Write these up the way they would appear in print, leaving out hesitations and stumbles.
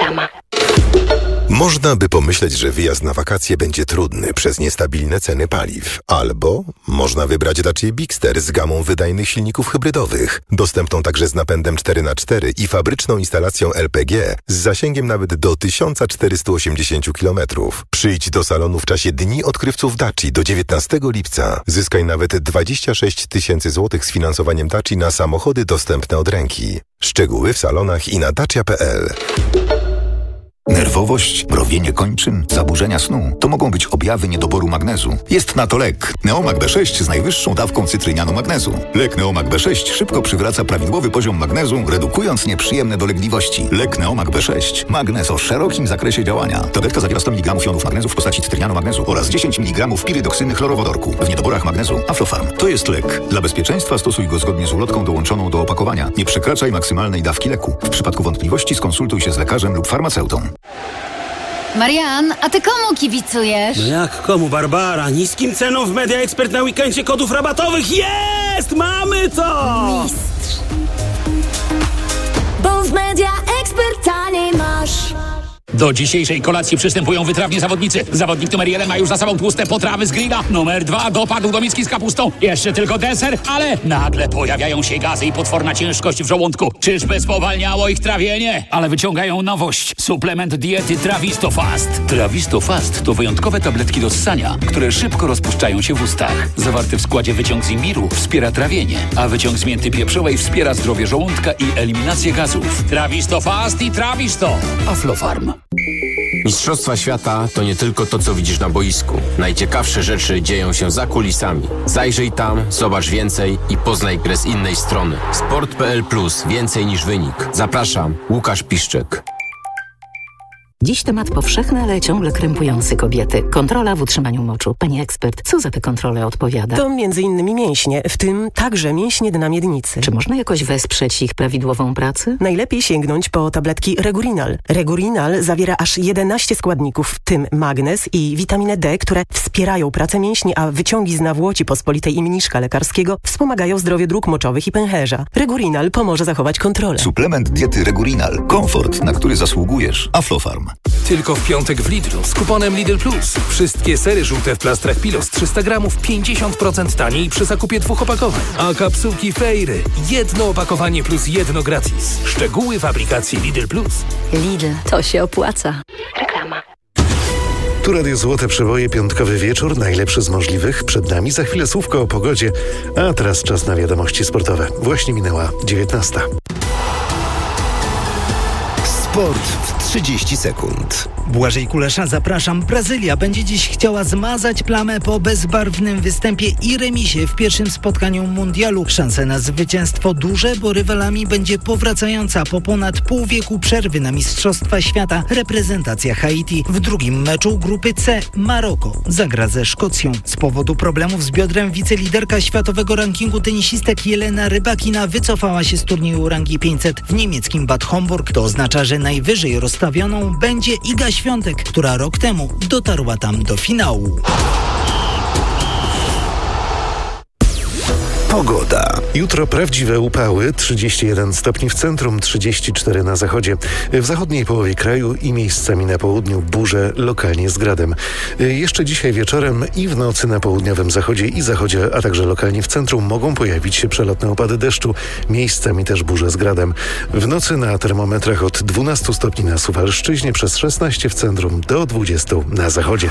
Reklama. Można by pomyśleć, że wyjazd na wakacje będzie trudny przez niestabilne ceny paliw. Albo można wybrać Dacia Bigster z gamą wydajnych silników hybrydowych, dostępną także z napędem 4x4 i fabryczną instalacją LPG z zasięgiem nawet do 1480 km. Przyjdź do salonu w czasie Dni Odkrywców Daci do 19 lipca. Zyskaj nawet 26 000 złotych z finansowaniem Daci na samochody dostępne od ręki. Szczegóły w salonach i na dacia.pl. Nerwowość, mrowienie kończyn, zaburzenia snu to mogą być objawy niedoboru magnezu. Jest na to lek. Neomag B6 z najwyższą dawką cytrynianu magnezu. Lek Neomag B6 szybko przywraca prawidłowy poziom magnezu, redukując nieprzyjemne dolegliwości. Lek Neomag B6. Magnez o szerokim zakresie działania. Tabletka zawiera 100 mg jonów magnezu w postaci cytrynianu magnezu oraz 10 mg pirydoksyny chlorowodorku. W niedoborach magnezu Aflofarm. To jest lek. Dla bezpieczeństwa stosuj go zgodnie z ulotką dołączoną do opakowania. Nie przekraczaj maksymalnej dawki leku. W przypadku wątpliwości skonsultuj się z lekarzem lub farmaceutą. Marian, a ty komu kibicujesz? No jak komu, Barbara? Niskim ceną w Media Expert na weekendzie kodów rabatowych jest! Mamy to! Mistrz. Bo w Media Expert taniej masz. Do dzisiejszej kolacji przystępują wytrawni zawodnicy. Zawodnik numer 1 ma już za sobą tłuste potrawy z grilla. Numer 2 dopadł do miski z kapustą. Jeszcze tylko deser, ale nagle pojawiają się gazy i potworna ciężkość w żołądku. Czyżby spowalniało ich trawienie? Ale wyciągają nowość. Suplement diety Trawisto Fast. Trawisto Fast to wyjątkowe tabletki do ssania, które szybko rozpuszczają się w ustach. Zawarty w składzie wyciąg z imbiru wspiera trawienie, a wyciąg z mięty pieprzowej wspiera zdrowie żołądka i eliminację gazów. Trawisto Fast i Trawisto. Aflofarm. Mistrzostwa świata to nie tylko to, co widzisz na boisku. Najciekawsze rzeczy dzieją się za kulisami. Zajrzyj tam, zobacz więcej i poznaj grę z innej strony. Sport.pl Plus. Więcej niż wynik. Zapraszam, Łukasz Piszczek. Dziś temat powszechny, ale ciągle krępujący kobiety. Kontrola w utrzymaniu moczu. Pani ekspert, co za tę kontrolę odpowiada? To m.in. mięśnie, w tym także mięśnie dna miednicy. Czy można jakoś wesprzeć ich prawidłową pracę? Najlepiej sięgnąć po tabletki Regurinal. Regurinal zawiera aż 11 składników, w tym magnez i witaminę D, które wspierają pracę mięśni, a wyciągi z nawłoci pospolitej i mniszka lekarskiego wspomagają zdrowie dróg moczowych i pęcherza. Regurinal pomoże zachować kontrolę. Suplement diety Regurinal. Komfort, na który zasługujesz. Aflofarm. Tylko w piątek w Lidlu z kuponem Lidl Plus. Wszystkie sery żółte w plastrach Pilos 300 gramów 50% taniej przy zakupie 2 opakowań. A kapsułki Fejry. Jedno opakowanie plus jedno gratis. Szczegóły w aplikacji Lidl Plus. Lidl, to się opłaca. Reklama. Tu Radio Złote Przeboje, piątkowy wieczór, najlepszy z możliwych. Przed nami za chwilę słówko o pogodzie, a teraz czas na wiadomości sportowe. Właśnie minęła 19. Sport w 30 sekund. Błażej Kulesza, zapraszam. Brazylia będzie dziś chciała zmazać plamę po bezbarwnym występie i remisie w pierwszym spotkaniu mundialu. Szanse na zwycięstwo duże, bo rywalami będzie powracająca po ponad pół wieku przerwy na Mistrzostwa Świata reprezentacja Haiti. W drugim meczu grupy C Maroko zagra ze Szkocją. Z powodu problemów z biodrem wiceliderka światowego rankingu tenisistek Jelena Rybakina wycofała się z turnieju rangi 500 w niemieckim Bad Homburg. To oznacza, że najwyżej rozstawioną będzie Iga Świątek, która rok temu dotarła tam do finału. Pogoda. Jutro prawdziwe upały, 31 stopni w centrum, 34 na zachodzie. W zachodniej połowie kraju i miejscami na południu burze, lokalnie z gradem. Jeszcze dzisiaj wieczorem i w nocy na południowym zachodzie i zachodzie, a także lokalnie w centrum mogą pojawić się przelotne opady deszczu, miejscami też burze z gradem. W nocy na termometrach od 12 stopni na Suwalszczyźnie, przez 16 w centrum do 20 na zachodzie.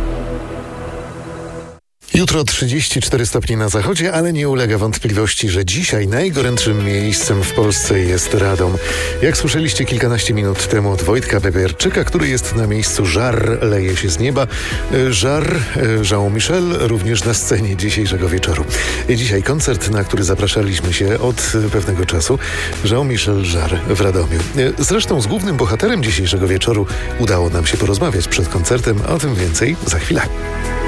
Jutro 34 stopnie na zachodzie, ale nie ulega wątpliwości, że dzisiaj najgorętszym miejscem w Polsce jest Radom. Jak słyszeliście kilkanaście minut temu od Wojtka Beberczyka, który jest na miejscu Żar leje się z nieba. Żar Jean Michel również na scenie dzisiejszego wieczoru. Dzisiaj koncert, na który zapraszaliśmy się od pewnego czasu. Jean Michel Żar w Radomiu. Zresztą z głównym bohaterem dzisiejszego wieczoru udało nam się porozmawiać przed koncertem, a o tym więcej za chwilę.